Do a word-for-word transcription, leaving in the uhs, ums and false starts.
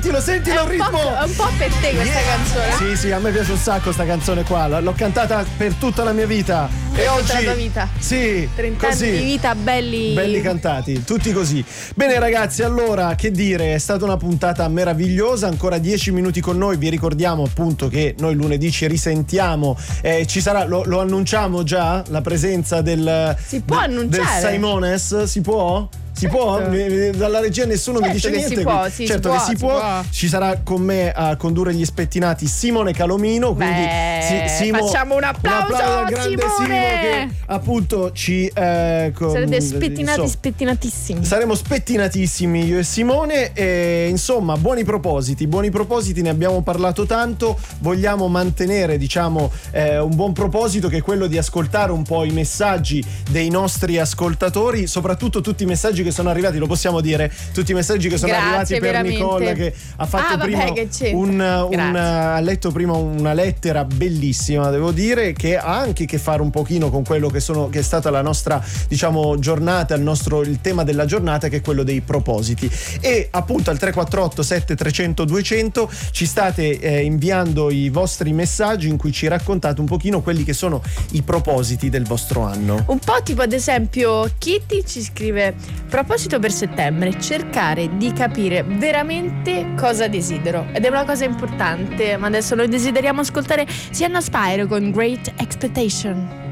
sentilo, sentilo il ritmo. È un po' per te questa Yeah. canzone. Sì, sì, a me piace un sacco sta canzone qua. L- L'ho cantata per tutta la mia vita. Per E tutta oggi la tua vita. Sì, trenta così. anni di vita belli. Belli cantati, tutti così. Bene ragazzi, allora che dire, è stata una puntata meravigliosa, ancora dieci minuti con noi, vi ricordiamo appunto che noi lunedì ci risentiamo, eh, ci sarà, lo, lo annunciamo già, la presenza del, Si può de- annunciare? del Simones, si può? Si può? Dalla regia nessuno Certo mi dice che niente. si può, quindi- sì, certo si che può, si si può. può. Ci sarà con me a condurre gli spettinati Simone Calomino. Quindi Beh, Si- Simo- facciamo un applauso, al grande Simone! Simo che appunto ci eh, con- Sarete spettinati, insomma, spettinatissimi. saremo spettinatissimi io e Simone e insomma buoni propositi, buoni propositi, ne abbiamo parlato tanto, vogliamo mantenere diciamo eh, un buon proposito che è quello di ascoltare un po' i messaggi dei nostri ascoltatori, soprattutto tutti i messaggi che sono arrivati, lo possiamo dire, tutti i messaggi che sono Grazie, arrivati per veramente. Nicole che ha fatto Ah, vabbè, prima che c'entra. un, un Grazie. ha letto prima una lettera bellissima, devo dire, che ha anche a che fare un pochino con quello che sono che è stata la nostra diciamo giornata, il nostro il tema della giornata, che è quello dei propositi. E appunto al tre quattro otto sette tre zero zero due zero zero ci state eh, inviando i vostri messaggi in cui ci raccontate un pochino quelli che sono i propositi del vostro anno. Un po' tipo ad esempio Kitty ci scrive: proposito per settembre, cercare di capire veramente cosa desidero, ed è una cosa importante, ma adesso noi desideriamo ascoltare Sienna Spire con Great Expectation.